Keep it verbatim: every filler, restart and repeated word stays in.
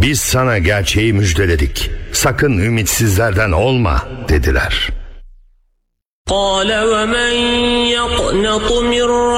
Biz sana gerçeği müjdeledik. Sakın ümitsizlerden olma dediler. قال ومن يقنط من